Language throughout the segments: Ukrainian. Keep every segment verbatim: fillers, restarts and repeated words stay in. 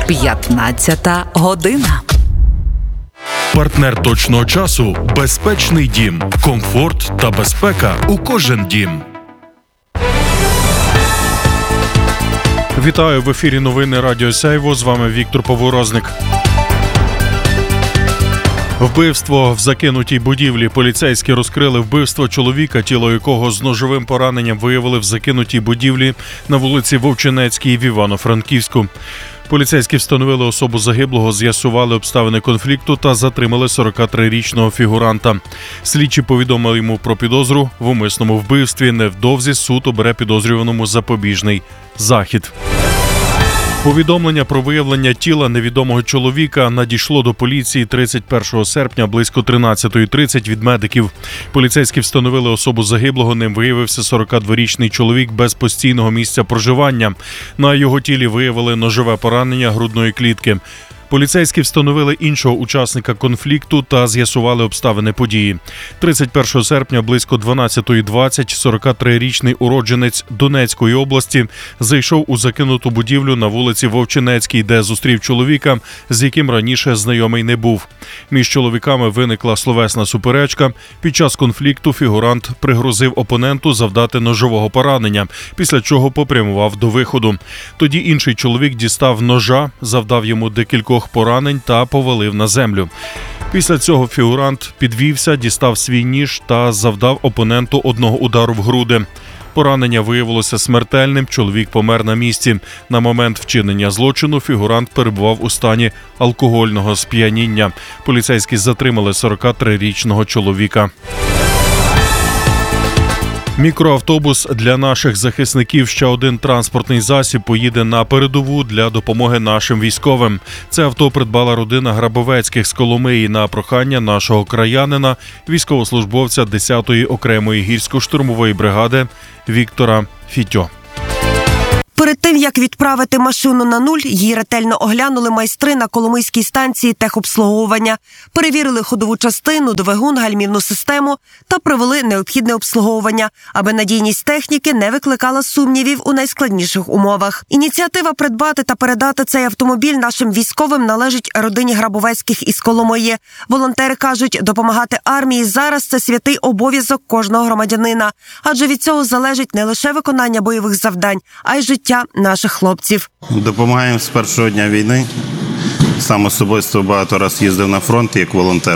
п'ятнадцята година. Партнер точного часу – безпечний дім. Комфорт та безпека у кожен дім. Вітаю, в ефірі новини Радіо Сяйво. З вами Віктор Поворозник. Вбивство в закинутій будівлі. Поліцейські розкрили вбивство чоловіка, тіло якого з ножовим пораненням виявили в закинутій будівлі на вулиці Вовчинецькій в Івано-Франківську. Поліцейські встановили особу загиблого, з'ясували обставини конфлікту та затримали сорокатрирічного фігуранта. Слідчі повідомили йому про підозру в умисному вбивстві. Невдовзі суд обере підозрюваному запобіжний захід. Повідомлення про виявлення тіла невідомого чоловіка надійшло до поліції тридцять першого серпня близько тринадцятої тридцять від медиків. Поліцейські встановили особу загиблого, ним виявився сорокадворічний чоловік без постійного місця проживання. На його тілі виявили ножове поранення грудної клітки. Поліцейські встановили іншого учасника конфлікту та з'ясували обставини події. тридцять першого серпня близько дванадцятої двадцять сорокатрирічний уродженець Донецької області зайшов у закинуту будівлю на вулиці Вовчинецькій, де зустрів чоловіка, з яким раніше знайомий не був. Між чоловіками виникла словесна суперечка. Під час конфлікту фігурант пригрозив опоненту завдати ножового поранення, після чого попрямував до виходу. Тоді інший чоловік дістав ножа, завдав йому декількох поранень та повалив на землю. Після цього фігурант підвівся, дістав свій ніж та завдав опоненту одного удару в груди. Поранення виявилося смертельним, чоловік помер на місці. На момент вчинення злочину фігурант перебував у стані алкогольного сп'яніння. Поліцейські затримали сорокатрирічного чоловіка. Мікроавтобус для наших захисників. Ще один транспортний засіб поїде на передову для допомоги нашим військовим. Це авто придбала родина Грабовецьких з Коломиї на прохання нашого краянина, військовослужбовця десятої окремої гірсько-штурмової бригади Віктора Фітьо. Перед тим, як відправити машину на нуль, її ретельно оглянули майстри на Коломийській станції техобслуговування, перевірили ходову частину, двигун, гальмівну систему та провели необхідне обслуговування, аби надійність техніки не викликала сумнівів у найскладніших умовах. Ініціатива придбати та передати цей автомобіль нашим військовим належить родині Грабовецьких із Коломиї. Волонтери кажуть, допомагати армії зараз – це святий обов'язок кожного громадянина, адже від цього залежить не лише виконання бойових завдань, а й життя наших хлопців. Допомагаємо з першого дня війни. Сам особисто багато раз їздив на фронт як волонтер.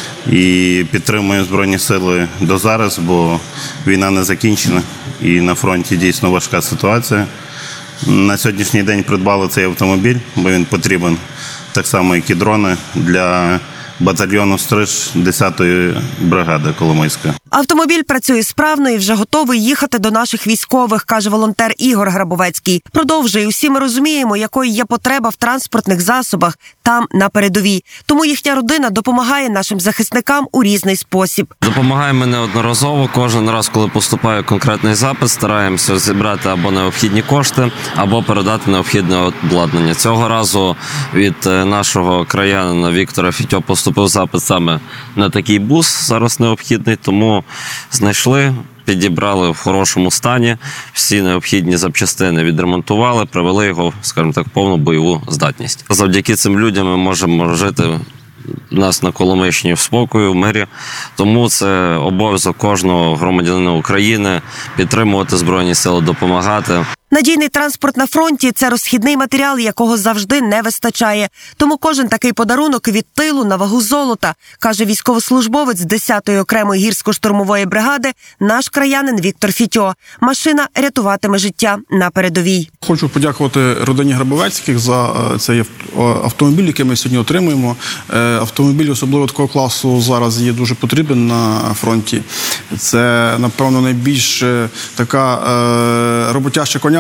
І підтримую Збройні Сили до зараз, бо війна не закінчена. І на фронті дійсно важка ситуація. На сьогоднішній день придбали цей автомобіль, бо він потрібен. Так само, як і дрони для батальйону «Стриж» десятої бригади Коломийська. Автомобіль працює справно і вже готовий їхати до наших військових, каже волонтер Ігор Грабовецький. Продовжує, усі ми розуміємо, якою є потреба в транспортних засобах там, на передовій. Тому їхня родина допомагає нашим захисникам у різний спосіб. Допомагаємо неодноразово. Кожен раз, коли поступає конкретний запит, стараємося зібрати або необхідні кошти, або передати необхідне обладнання. Цього разу від нашого краянина Віктора Фітьо поступив запит саме на такий бус, зараз необхідний, тому знайшли, підібрали в хорошому стані, всі необхідні запчастини відремонтували, привели його, скажімо так, в повну бойову здатність. Завдяки цим людям ми можемо жити у нас на Коломийщині в спокою, в мирі. Тому це обов'язок кожного громадянина України підтримувати Збройні Сили, допомагати. Надійний транспорт на фронті – це розхідний матеріал, якого завжди не вистачає. Тому кожен такий подарунок від тилу на вагу золота, каже військовослужбовець десятої окремої гірсько-штурмової бригади наш краянин Віктор Фітьо. Машина рятуватиме життя на передовій. Хочу подякувати родині Грабовецьких за цей автомобіль, який ми сьогодні отримуємо. Автомобіль особливо такого класу зараз є дуже потрібен на фронті. Це, напевно, найбільш така роботяща коня,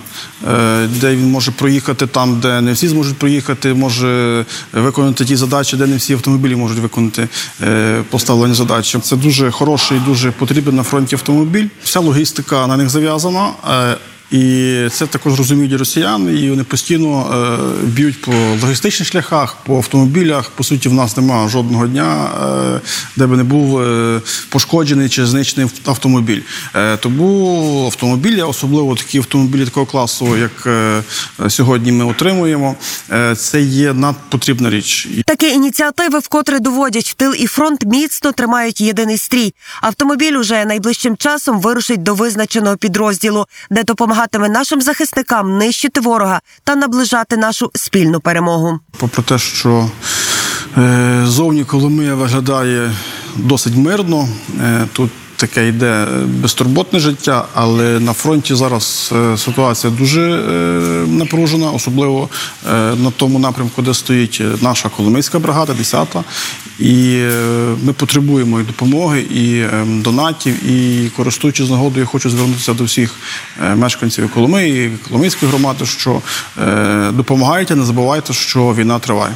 де він може проїхати там, де не всі зможуть проїхати, може виконати ті задачі, де не всі автомобілі можуть виконати поставлені задачі. Це дуже хороший, дуже потрібен на фронті автомобіль. Вся логістика на них зав'язана. І це також розуміють і росіяни, і вони постійно е, б'ють по логістичних шляхах, по автомобілях. По суті, в нас немає жодного дня, е, де би не був е, пошкоджений чи знищений автомобіль. Е, тому автомобілі, особливо такі автомобілі такого класу, як е, сьогодні ми отримуємо, е, це є надпотрібна річ. Такі ініціативи вкотре доводять, тил і фронт міцно тримають єдиний стрій. Автомобіль уже найближчим часом вирушить до визначеного підрозділу, де допомагатиме нашим захисникам нищити ворога та наближати нашу спільну перемогу. Попри те, що е, зовні Коломия виглядає досить мирно, е, тут таке йде безтурботне життя, але на фронті зараз е, ситуація дуже е, напружена, особливо е, на тому напрямку, де стоїть наша Коломийська бригада, десята. І е, ми потребуємо і допомоги, і е, донатів, і користуючись нагодою, хочу звернутися до всіх е, мешканців Коломиї, Коломийської громади, що е, допомагайте, не забувайте, що війна триває.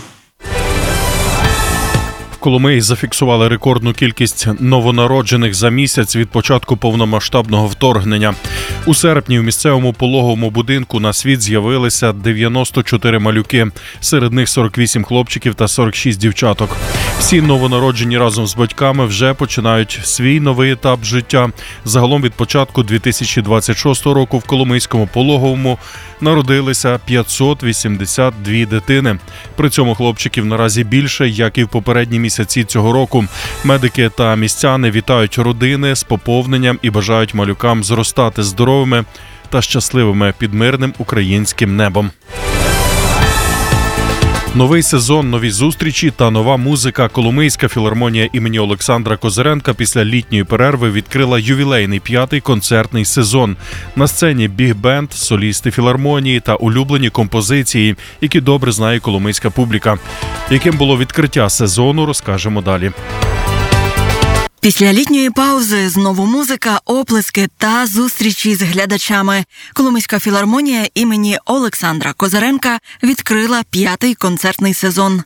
В Коломиї зафіксували рекордну кількість новонароджених за місяць від початку повномасштабного вторгнення. У серпні в місцевому пологовому будинку на світ з'явилися дев'яносто чотири малюки. Серед них сорок вісім хлопчиків та сорок шість дівчаток. Всі новонароджені разом з батьками вже починають свій новий етап життя. Загалом від початку дві тисячі двадцять шостого року в Коломийському пологовому народилися п'ятсот вісімдесят дві дитини. При цьому хлопчиків наразі більше, як і в попередні місяці цього року. Медики та містяни вітають родини з поповненням і бажають малюкам зростати здоровими та щасливими під мирним українським небом. Новий сезон, нові зустрічі та нова музика. Коломийська філармонія імені Олександра Козиренка після літньої перерви відкрила ювілейний п'ятий концертний сезон. На сцені біг-бенд, солісти філармонії та улюблені композиції, які добре знає коломийська публіка. Яким було відкриття сезону, розкажемо далі. Після літньої паузи знову музика, оплески та зустрічі з глядачами. Коломийська філармонія імені Олександра Козиренка відкрила п'ятий концертний сезон.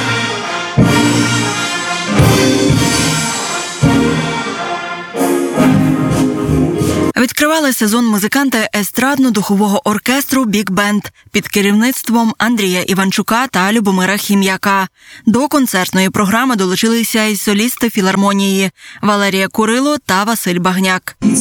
Відкривали сезон музиканти естрадно-духового оркестру «Біг-бенд» під керівництвом Андрія Іванчука та Любомира Хім'яка. До концертної програми долучилися й солісти філармонії Валерія Курило та Василь Багняк.